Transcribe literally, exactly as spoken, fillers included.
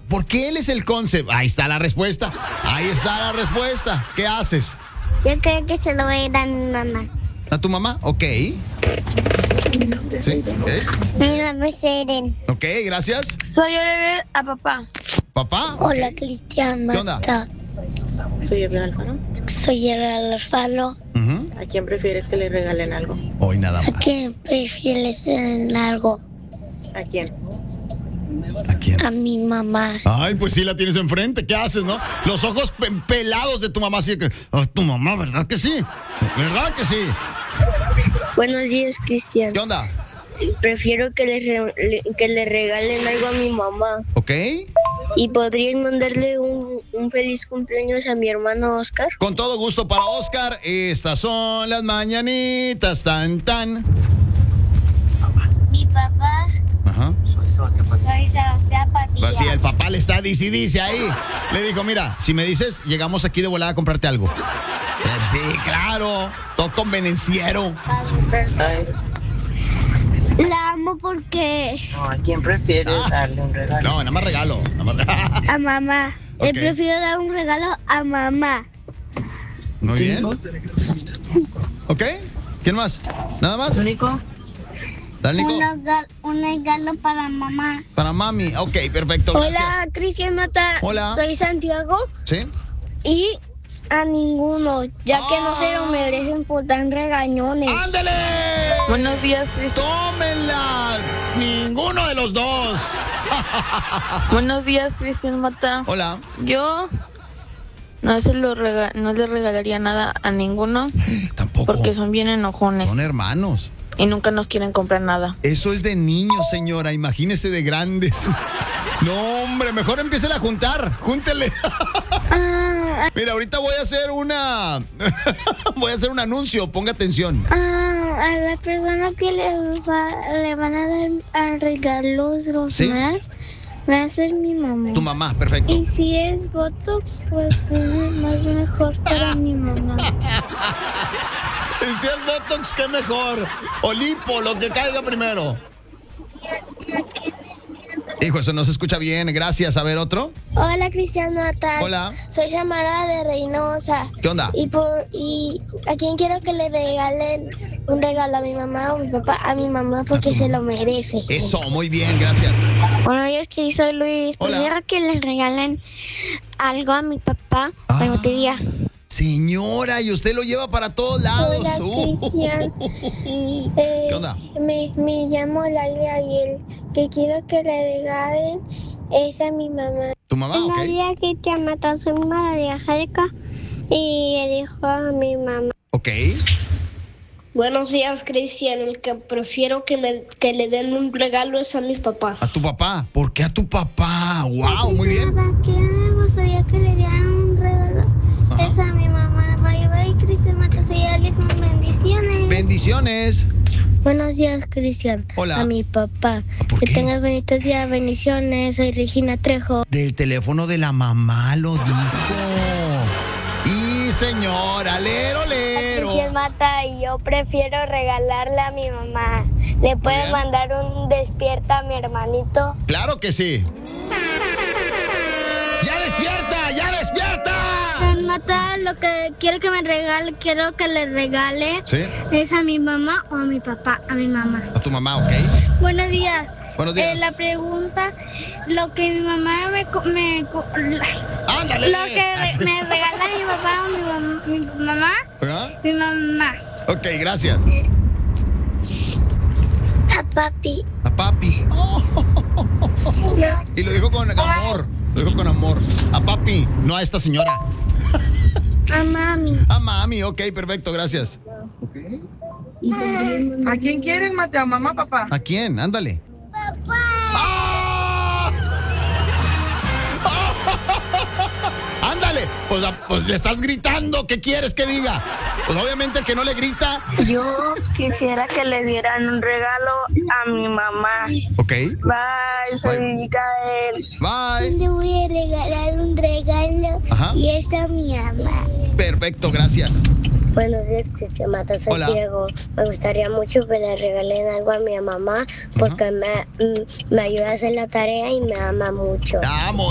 ¿por qué él es el concept? Ahí está la respuesta. Ahí está la respuesta. ¿Qué haces? Yo creo que se lo voy a dar a mi mamá. ¿A tu mamá? Ok. ¿Sí? ¿Eh? Mi nombre es Eren. Ok, gracias. Soy yo le a papá. ¿Papá? Hola, Cristian. ¿Qué onda? Soy el Alfaro. Soy el Alfaro. Uh-huh. ¿A quién prefieres que le regalen algo? Hoy nada más. ¿A quién prefieres en algo? ¿A quién? ¿A quién? A mi mamá. Ay, pues sí la tienes enfrente. ¿Qué haces, no? Los ojos pe- pelados de tu mamá. Así que, oh, tu mamá, ¿verdad que sí? ¿Verdad que sí? Buenos días, Cristian. ¿Qué onda? Prefiero que le, re- le- que le regalen algo a mi mamá. ¿Ok? ¿Y podrían mandarle un, un feliz cumpleaños a mi hermano Oscar? Con todo gusto para Oscar. Estas son las mañanitas. Tan, tan. Mi papá. Ajá. Soy Zapatilla. Pues sí, el papá le está dice y dice ahí. Le dijo, mira, si me dices, llegamos aquí de volada a comprarte algo. Eh, Sí, claro. Todo convenenciero. Ay, La amo porque no, ¿a quién prefieres Ah. darle un regalo? No, nada más regalo. Nada más... a mamá. Ok. Le prefiero dar un regalo a mamá. Muy bien. ¿Ok? ¿Quién más? ¿Nada más? ¿Único? Dale, Nico. Un regalo, un regalo para mamá. Para mami. Ok, perfecto. Gracias. Hola, Cristian Mata. Hola. Soy Santiago. ¿Sí? Y a ninguno, ya que no se lo merecen por tan regañones. ¡Ándale! Buenos días, Cristian. ¡Tómenla! Ninguno de los dos. Buenos días, Cristian Mata. Hola. Yo no se lo rega- no le regalaría nada a ninguno Tampoco. porque son bien enojones Son hermanos. y nunca nos quieren comprar nada. Eso es de niños, señora. Imagínese de grandes. No, hombre, mejor empiecen a juntar. Júntele. Ah, Mira, ahorita voy a hacer una. Voy a hacer un anuncio. Ponga atención. ah, a la persona que le, va, le van a dar a regalos los ¿Sí? más va a ser mi mamá. Tu mamá, perfecto. Y si es Botox, pues es más mejor para mi mamá. Si es Botox, qué mejor. O lipo, lo que caiga primero. Hijo, eso no se escucha bien. Gracias. A ver, otro. Hola, Cristian Mata. Hola. Soy Samara de Reynosa. ¿Qué onda? Y por y a quién quiero que le regalen un regalo, a mi mamá o a mi papá, a mi mamá porque se lo merece. Eso, muy bien, gracias. Buenos días, que soy Luis. Hola. Prefiero que le regalen algo a mi papá Ah. de lotería. Señora, y usted lo lleva para todos lados. Hola, Uh. Cristian. Eh, ¿Qué onda? Me, me llamo Laila y el que quiero que le regalen es a mi mamá. ¿Tu mamá? Buenos Ok. días, Cristian Mata. Soy María Jaica y elijo a mi mamá. Ok. Buenos días, Cristian. El que prefiero que, me, que le den un regalo es a mi papá. A tu papá. ¿Por qué a tu papá? Wow, muy bien. ¿Qué me gustaría que le dieran un regalo? Ajá. Es a mi mamá. Bye, bye, Cristian Mata. Soy Alison. Bendiciones. Bendiciones. Buenos días, Cristian. Hola. A mi papá. ¿Por Que qué? tengas bonitos días. Bendiciones. Soy Regina Trejo. Del teléfono de la mamá lo dijo. Y señora, lero, lero. Cristian Mata y yo prefiero regalarle a mi mamá. ¿Le puedes bien. mandar un despierta a mi hermanito? Claro que sí. ¡Ya despierta! ¡Ya despierta! Cristian Mata, lo que quiero que me regale, quiero que le regale Sí. es a mi mamá o a mi papá, a mi mamá. A tu mamá, ok. Buenos días. Buenos días. Eh, la pregunta, lo que mi mamá me... co- me co- ¡Ándale! lo que re- me regala mi papá o mi, mam- mi mamá, ¿Ah? mi mamá. Ok, gracias. A papi. A papi. Y lo dijo con amor. Lo dijo con amor. A papi, no a esta señora. A mami. A mami, ok, perfecto, gracias. ¿A quién quieres, Mateo? ¿Mamá, papá? ¿A quién? Ándale. Papá. ¡Ah! Ándale, pues, a- pues le estás gritando, ¿qué quieres que diga? Pues obviamente el que no le grita. Yo quisiera que le dieran un regalo a mi mamá. Ok, Bye, soy Bye. Micael. bye. Le voy a regalar un regalo Ajá. y es a mi mamá. Perfecto, gracias. Buenos días, Cristian Mata, soy Hola. Diego. Me gustaría mucho que le regalen algo a mi mamá porque me, mm, me ayuda a hacer la tarea y me ama mucho. Te amo.